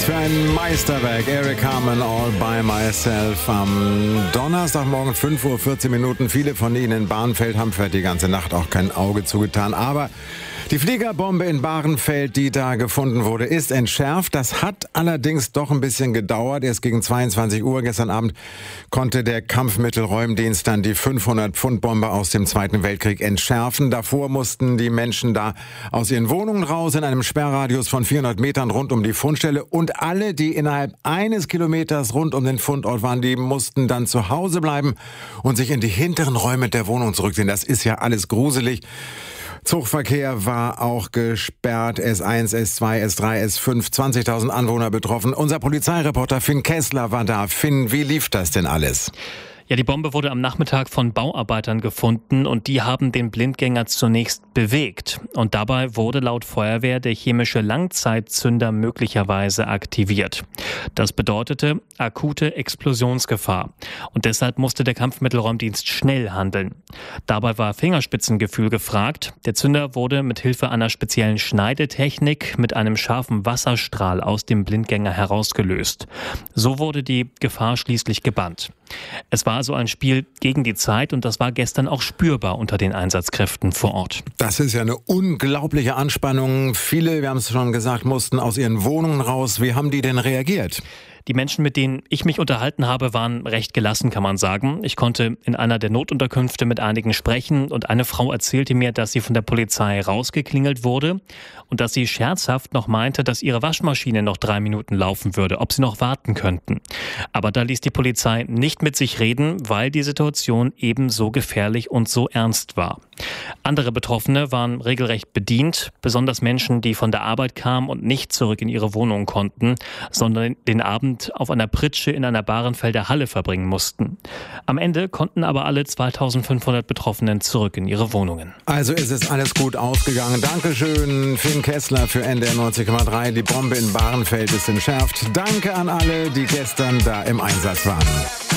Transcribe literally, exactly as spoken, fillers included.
Was für ein Meisterwerk. Eric Carmen, All by Myself. Am Donnerstagmorgen fünf Uhr vierzehn Minuten. Viele von Ihnen in Bahrenfeld haben vielleicht die ganze Nacht auch kein Auge zugetan. Aber die Fliegerbombe in Bahrenfeld, die da gefunden wurde, ist entschärft. Das hat allerdings doch ein bisschen gedauert. Erst gegen zweiundzwanzig Uhr gestern Abend konnte der Kampfmittelräumdienst dann die fünfhundert Pfund Bombe aus dem Zweiten Weltkrieg entschärfen. Davor mussten die Menschen da aus ihren Wohnungen raus in einem Sperrradius von vierhundert Metern rund um die Fundstelle. Und alle, die innerhalb eines Kilometers rund um den Fundort waren, die mussten dann zu Hause bleiben und sich in die hinteren Räume der Wohnung zurückziehen. Das ist ja alles gruselig. Zugverkehr war auch gesperrt, S eins, S zwei, S drei, S fünf, zwanzigtausend Anwohner betroffen. Unser Polizeireporter Finn Kessler war da. Finn, wie lief das denn alles? Ja, die Bombe wurde am Nachmittag von Bauarbeitern gefunden und die haben den Blindgänger zunächst bewegt. Und dabei wurde laut Feuerwehr der chemische Langzeitzünder möglicherweise aktiviert. Das bedeutete akute Explosionsgefahr. Und deshalb musste der Kampfmittelräumdienst schnell handeln. Dabei war Fingerspitzengefühl gefragt. Der Zünder wurde mit Hilfe einer speziellen Schneidetechnik mit einem scharfen Wasserstrahl aus dem Blindgänger herausgelöst. So wurde die Gefahr schließlich gebannt. Es war so ein Spiel gegen die Zeit und das war gestern auch spürbar unter den Einsatzkräften vor Ort. Das ist ja eine unglaubliche Anspannung. Viele, wir haben es schon gesagt, mussten aus ihren Wohnungen raus. Wie haben die denn reagiert? Die Menschen, mit denen ich mich unterhalten habe, waren recht gelassen, kann man sagen. Ich konnte in einer der Notunterkünfte mit einigen sprechen und eine Frau erzählte mir, dass sie von der Polizei rausgeklingelt wurde und dass sie scherzhaft noch meinte, dass ihre Waschmaschine noch drei Minuten laufen würde, ob sie noch warten könnten. Aber da ließ die Polizei nicht mit sich reden, weil die Situation eben so gefährlich und so ernst war. Andere Betroffene waren regelrecht bedient, besonders Menschen, die von der Arbeit kamen und nicht zurück in ihre Wohnung konnten, sondern den Abend auf einer Pritsche in einer Bahrenfelder Halle verbringen mussten. Am Ende konnten aber alle zweitausendfünfhundert Betroffenen zurück in ihre Wohnungen. Also ist es alles gut ausgegangen. Dankeschön, Finn Kessler für N D R neunzig Komma drei. Die Bombe in Bahrenfeld ist entschärft. Danke an alle, die gestern da im Einsatz waren.